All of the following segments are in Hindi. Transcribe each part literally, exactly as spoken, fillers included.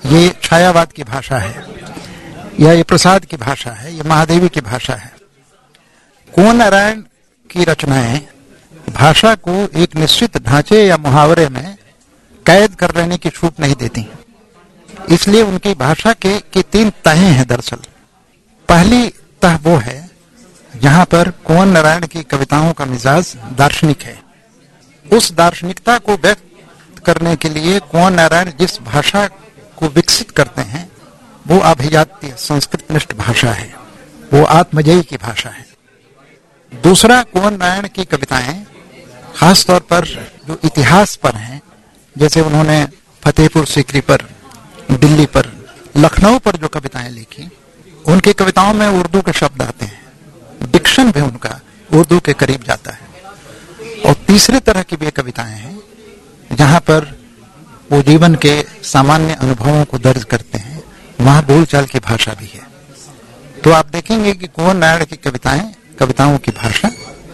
ये छायावाद की भाषा है, या ये प्रसाद की भाषा है, ये महादेवी की भाषा है। कुंवर नारायण की रचनाएं भाषा को एक निश्चित ढांचे या मुहावरे में कैद कर लेने की छूट नहीं देती, इसलिए उनकी भाषा के, के तीन तहें हैं दरअसल। पहली तह वो है जहां पर कुंवर नारायण की कविताओं का मिजाज दार्शनिक है। उस दार्शनिकता को व्यक्त करने के लिए कुंवर नारायण जिस भाषा को विकसित करते हैं वो अभिजात्य संस्कृत निष्ठ भाषा है, वो आत्मजयी की भाषा है। दूसरा, कुंवर नारायण की कविताएं खासतौर पर जो इतिहास पर हैं, जैसे उन्होंने फतेहपुर सीकरी पर, दिल्ली पर, लखनऊ पर जो कविताएं लिखी, उनकी कविताओं में उर्दू के शब्द आते हैं, डिक्शन भी उनका उर्दू के करीब जाता है। और तीसरी तरह की भी कविताएं हैं जहां पर वो जीवन के सामान्य अनुभवों को दर्ज करते हैं, वहां बोलचाल की भाषा भी है। तो आप देखेंगे कि कुंवर नारायण की कविताएं, कविताओं की भाषा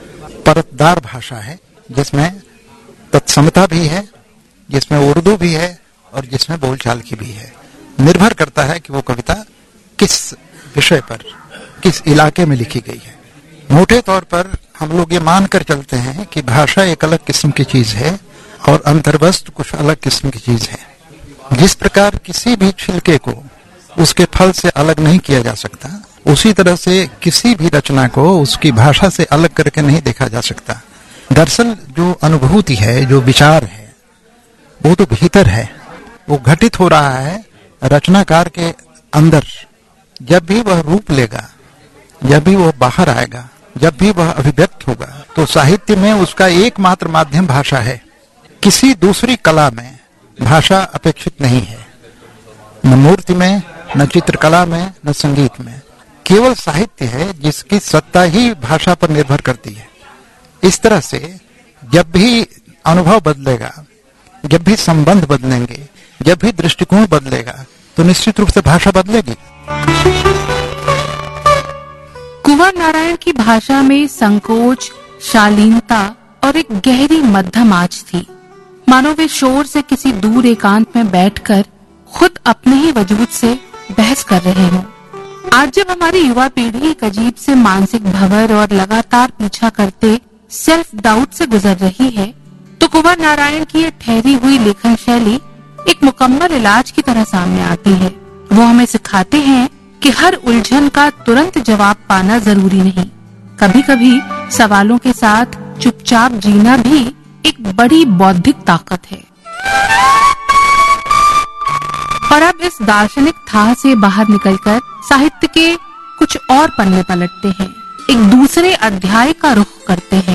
परतदार भाषा है, जिसमें तत्समता भी है, जिसमें उर्दू भी है और जिसमें बोलचाल की भी है। निर्भर करता है कि वो कविता किस विषय पर, किस इलाके में लिखी गई है। मोटे तौर पर हम लोग ये मानकर चलते हैं कि भाषा एक अलग किस्म की चीज है और अंतर्वस्तु कुछ अलग किस्म की चीज है। जिस प्रकार किसी भी छिलके को उसके फल से अलग नहीं किया जा सकता, उसी तरह से किसी भी रचना को उसकी भाषा से अलग करके नहीं देखा जा सकता। दरअसल जो अनुभूति है, जो विचार है, वो तो भीतर है, वो घटित हो रहा है रचनाकार के अंदर। जब भी वह रूप लेगा, जब भी वह बाहर आएगा, जब भी वह अभिव्यक्त होगा, तो साहित्य में उसका एकमात्र माध्यम भाषा है। किसी दूसरी कला में भाषा अपेक्षित नहीं है, न मूर्ति में, न चित्रकला में, न संगीत में। केवल साहित्य है जिसकी सत्ता ही भाषा पर निर्भर करती है। इस तरह से जब भी अनुभव बदलेगा, जब भी संबंध बदलेंगे, जब भी दृष्टिकोण बदलेगा, तो निश्चित रूप से भाषा बदलेगी। कुंवर नारायण की भाषा में संकोच, शालीनता और एक गहरी मध्यम आंच थी, मानो वे शोर से किसी दूर एकांत में बैठकर खुद अपने ही वजूद से बहस कर रहे हों। आज जब हमारी युवा पीढ़ी एक अजीब से मानसिक भंवर और लगातार पीछा करते सेल्फ डाउट से गुजर रही है, तो कुंवर नारायण की ये ठहरी हुई लेखन शैली एक मुकम्मल इलाज की तरह सामने आती है। वो हमें सिखाते हैं कि हर उलझन का तुरंत जवाब पाना जरूरी नहीं। कभी कभी सवालों के साथ चुपचाप जीना भी एक बड़ी बौद्धिक ताकत है। और अब इस दार्शनिक थाह से बाहर निकलकर साहित्य के कुछ और पन्ने पलटते हैं, एक दूसरे अध्याय का रुख करते हैं।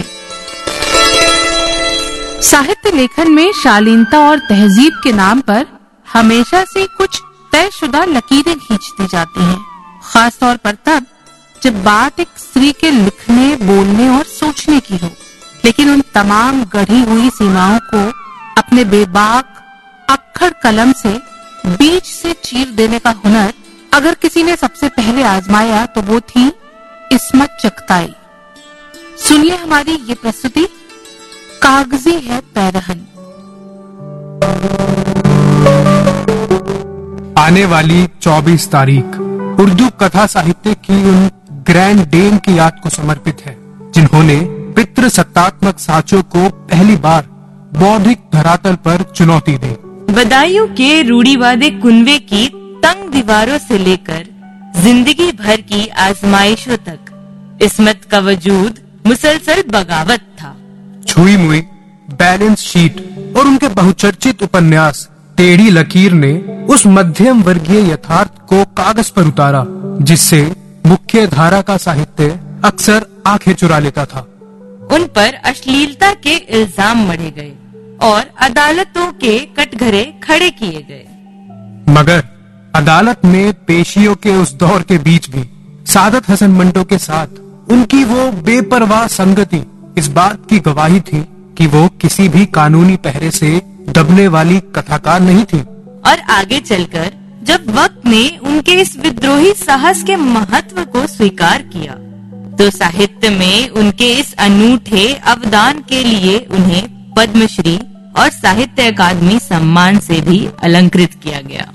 साहित्य लेखन में शालीनता और तहजीब के नाम पर हमेशा से कुछ तयशुदा लकीरें खींचती जाती हैं, खास तौर पर तब जब बात एक स्त्री के लिखने, बोलने और सोचने की हो। लेकिन उन तमाम गढ़ी हुई सीमाओं को अपने बेबाक अक्खड़ कलम से बीच से चीर देने का हुनर अगर किसी ने सबसे पहले आजमाया तो वो थी इस्मत चगताई। सुनिए हमारी ये प्रस्तुति, कागजी है पैरहन। आने वाली चौबीस तारीख उर्दू कथा साहित्य की उन ग्रैंड डेम की याद को समर्पित है, जिन्होंने पितृसत्तात्मक साँचों को पहली बार बौद्धिक धरातल पर चुनौती दी। बदायूं के रूढ़िवादी कुनवे की तंग दीवारों से लेकर जिंदगी भर की आजमाइशों तक इस्मत का वजूद मुसलसल बगावत था। छुई मुई, बैलेंस शीट और उनके बहुचर्चित उपन्यास टेढ़ी लकीर ने उस मध्यम वर्गीय यथार्थ को कागज पर उतारा, जिससे मुख्य धारा का साहित्य अक्सर आंखें चुरा लेता था। उन पर अश्लीलता के इल्जाम मढ़े गए और अदालतों के कटघरे खड़े किए गए। मगर अदालत में पेशियों के उस दौर के बीच भी सादत हसन मंटो के साथ उनकी वो बेपरवाह संगति इस बात की गवाही थी कि वो किसी भी कानूनी पहरे से दबने वाली कथाकार नहीं थी। और आगे चलकर जब वक्त ने उनके इस विद्रोही साहस के महत्व को स्वीकार किया, तो साहित्य में उनके इस अनूठे अवदान के लिए उन्हें पद्मश्री और साहित्य अकादमी सम्मान से भी अलंकृत किया गया।